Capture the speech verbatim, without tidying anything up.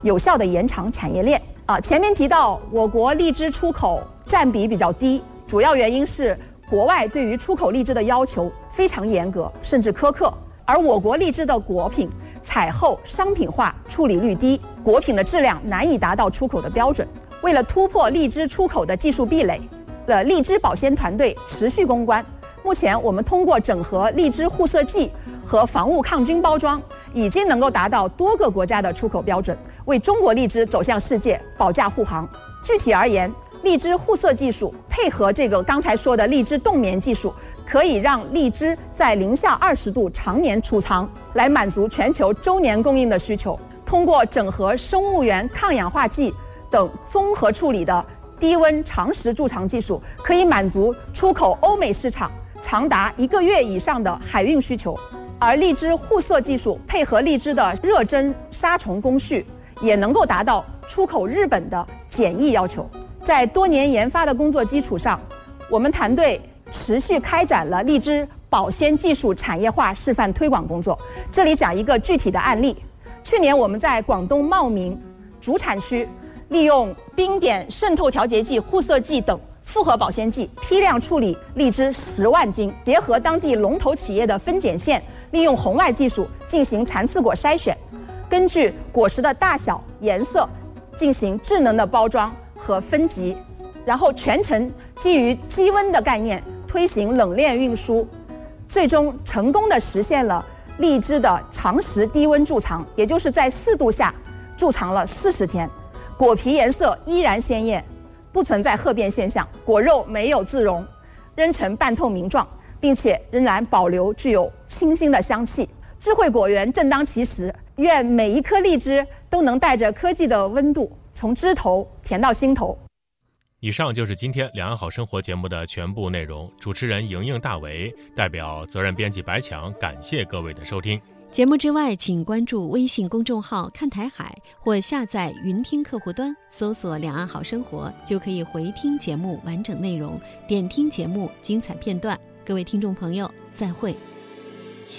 有效的延长产业链。啊，前面提到我国荔枝出口占比比较低，主要原因是国外对于出口荔枝的要求非常严格，甚至苛刻。而我国荔枝的果品采后商品化处理率低，果品的质量难以达到出口的标准。为了突破荔枝出口的技术壁垒，呃，荔枝保鲜团队持续攻关。目前我们通过整合荔枝护色剂和防雾抗菌包装，已经能够达到多个国家的出口标准，为中国荔枝走向世界保驾护航。具体而言，荔枝护色技术配合这个刚才说的荔枝冻棉技术，可以让荔枝在零下二十度常年储藏，来满足全球周年供应的需求。通过整合生物源抗氧化剂等综合处理的低温长时贮藏技术，可以满足出口欧美市场长达一个月以上的海运需求。而荔枝护色技术配合荔枝的热蒸杀虫工序，也能够达到出口日本的检疫要求。在多年研发的工作基础上，我们团队持续开展了荔枝保鲜技术产业化示范推广工作。这里讲一个具体的案例。去年我们在广东茂名主产区，利用冰点渗透调节剂、护色剂等复合保鲜剂批量处理荔枝十万斤，结合当地龙头企业的分拣线，利用红外技术进行残次果筛选，根据果实的大小、颜色进行智能的包装和分级，然后全程基于低温的概念推行冷链运输，最终成功的实现了荔枝的长时低温贮藏，也就是在四度下贮藏了四十天，果皮颜色依然鲜艳，不存在褐变现象，果肉没有自溶，仍呈半透明状，并且仍然保留具有清新的香气。智慧果园正当其时，愿每一颗荔枝都能带着科技的温度，从枝头甜到心头。 以上就是今天两岸好生活节目的全部内容。主持人莹莹、大为，代表责任编辑白强，感谢各位的收听。 节目之外，请关注微信公众号看台海，或下载云听客户端，搜索两岸好生活，就可以回听节目完整内容，点听节目精彩片段。各位听众朋友，再会。